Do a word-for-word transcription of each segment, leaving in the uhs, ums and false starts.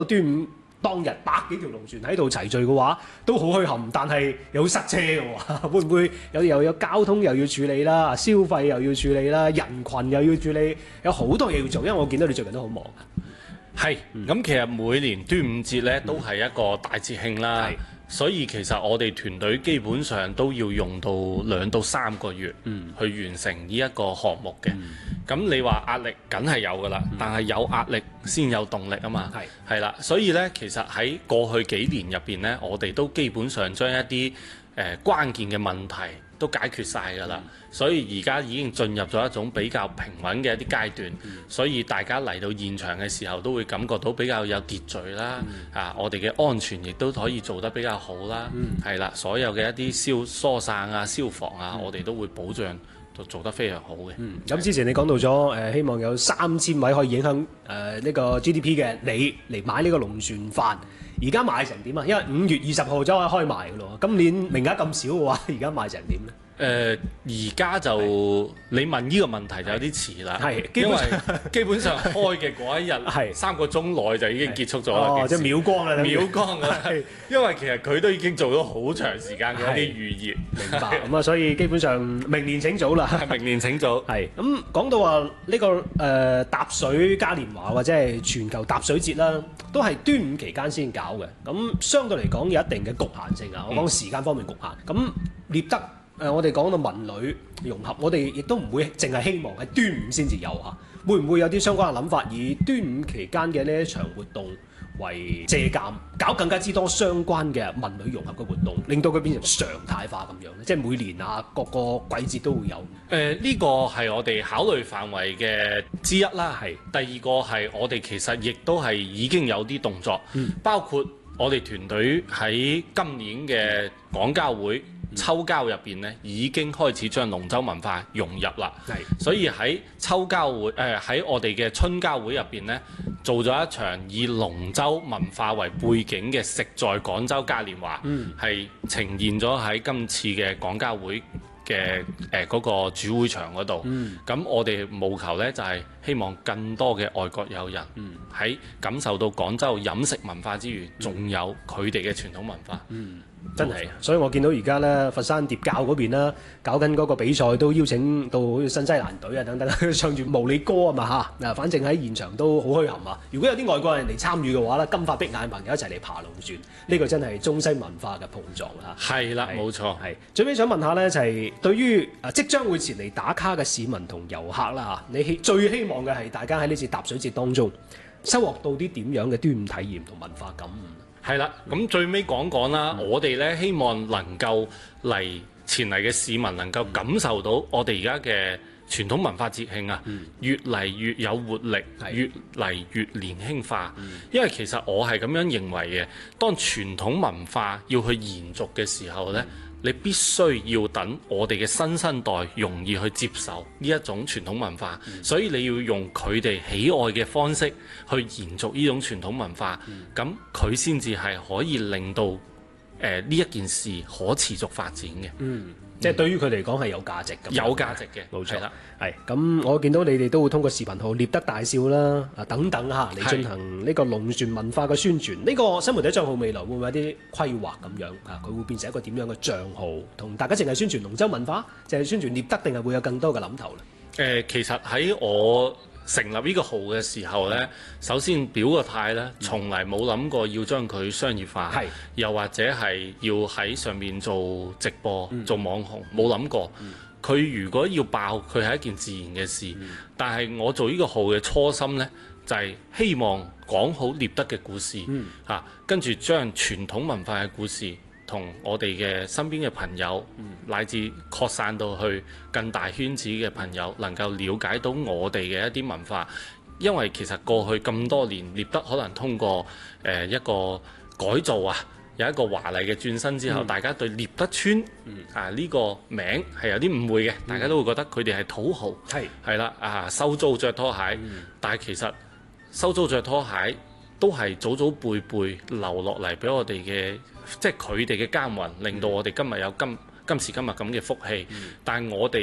端午當日百幾條龍船喺度齊聚嘅話，都好墟冚，但係有塞車嘅喎，會唔會有又有交通又要處理啦，消費又要處理啦，人群又要處理，有好多嘢要做，因為我見到你最近都好忙。 係，咁其實每年端午節咧都係一個大節慶啦，所以其實我哋團隊基本上都要用到兩到三個月去完成呢一個項目嘅。咁、嗯、你話壓力梗係有㗎啦，嗯、但係有壓力先有動力啊嘛。係係啦，所以咧其實喺過去幾年入邊咧，我哋都基本上將一啲誒、呃、關鍵嘅問題都解決晒㗎啦，嗯、所以而家已經進入咗一種比較平穩嘅一啲階段，嗯、所以大家嚟到現場嘅時候都會感覺到比較有秩序啦，嗯、啊，我哋嘅安全亦都可以做得比較好啦，係啦、嗯，所有嘅一啲消疏散啊、消防啊，嗯、我哋都會保障都做得非常好嘅。嗯， 咁之前你講到咗誒、呃，希望有三千位可以影響誒呢、呃這個 G D P 嘅你嚟買呢個龍船飯。而家賣成點啊？因為五月二十號就可以開賣嘅咯。今年名額咁少嘅話，而家賣成點咧？ 誒、呃，而家就你問呢個問題就有啲遲啦。係，因為基本上開嘅嗰一日係三個鐘內就已經結束咗啦。 哦，即係秒光啦， 秒光啦。因為其實佢都已經做咗好長時間嘅一啲預熱。 明白。咁啊，所以基本上明年請早啦。 明年請早。 係。咁講到話呢、這個誒、呃、踏水嘉年華或者係全球踏水節啦，都係端午期間先搞嘅。咁相對嚟講有一定嘅局限性啊。我講時間方面局限。咁獵德。誒、呃，我哋講到文旅融合，我哋亦都唔會淨係希望喺端午先至有嚇，會唔會有啲相關嘅諗法，以端午期間嘅呢一場活動為借鑑，搞更加之多相關嘅文旅融合嘅活動，令到佢變成常態化咁樣咧？即係每年啊，各個季節都會有。誒、 呃，呢、這個係我哋考慮範圍嘅之一啦。係第二個係我哋其實亦都係已經有啲動作，嗯、包括我哋團隊喺今年嘅廣交會。秋交入邊咧已經開始將龍舟文化融入啦，係，所以喺秋交會誒喺、呃、我哋嘅春交會入邊咧，做咗一場以龍舟文化為背景嘅食在廣州嘉年華，係、嗯、呈現咗喺今次嘅廣交會嘅誒嗰個主會場嗰度。咁、嗯、我哋務求呢，就係、是、希望更多嘅外國友人喺感受到廣州飲食文化之餘，仲、嗯、有佢哋嘅傳統文化。嗯真係，所以我見到而家咧，佛山疊教嗰邊啦，搞緊嗰個比賽，都邀請到好似新西蘭隊啊等等，唱住毛里歌啊嘛嚇。嗱，反正喺現場都好墟冚啊！如果有啲外國人嚟參與嘅話咧，金髮碧眼朋友一齊嚟爬龍船，呢、這個真係中西文化嘅碰撞啦。 係啦，冇錯。係最尾想問下咧，就係、是、對於啊即將會前嚟打卡嘅市民同遊客啦嚇，你希最希望嘅係大家喺呢次踏水節當中收穫到啲點樣嘅端午體驗同文化感悟？ 係啦，咁最尾講講啦，嗯、我哋咧希望能夠嚟前嚟嘅市民能夠感受到我哋而家嘅傳統文化節慶啊，嗯、越嚟越有活力，的越嚟越年輕化。嗯、因為其實我係咁樣認為嘅，當傳統文化要去延續嘅時候呢。嗯你必須要等我哋嘅新生代容易去接受呢一種傳統文化，嗯、所以你要用佢哋喜愛嘅方式去延續呢種傳統文化，咁佢先至係可以令到誒呢、呃、一件事可持續發展嘅。嗯， 即係對於佢嚟講係有價值嘅。 有價值嘅， 冇錯啦。係咁，我見到你哋都會通過視頻號獵德大笑啦，啊等等嚇嚟進行呢個龍船文化嘅宣傳。呢、呢個新媒體帳號未來會唔會有啲規劃咁樣啊？佢會變成一個點樣嘅帳號？同大家淨係宣傳龍舟文化，淨係宣傳獵德，定係會有更多嘅諗頭咧？ 誒、呃，其實喺我成立呢個號嘅時候呢，首先表個態呢，從嚟冇諗過要將佢商業化，嗯、又或者係要喺上面做直播、嗯、做網紅，冇諗過。佢、嗯、如果要爆，佢係一件自然嘅事。嗯、但係我做呢個號嘅初心呢，就係、是、希望講好獵德嘅故事，嚇、嗯啊，跟住將傳統文化嘅故事，同我哋嘅身邊嘅朋友，嗯、乃至擴散到去更大圈子嘅朋友，能夠了解到我哋嘅一啲文化。因為其實過去咁多年，獵德可能通過誒、呃、一個改造啊，有一個華麗嘅轉身之後，嗯、大家對獵德村、嗯、啊呢、呢個名係有啲誤會嘅，嗯、大家都會覺得佢哋係土豪，係係啦啊收租着拖鞋，嗯、但係其實收租着拖鞋都係祖祖輩輩留落嚟俾我哋嘅。即係佢哋嘅耕耘，令到我哋今日有今今時今日咁嘅福氣。嗯、但係我哋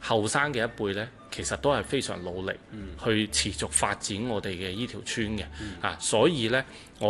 後生嘅一輩呢，其實都係非常努力去持續發展我哋嘅呢條村嘅、啊，所以呢，我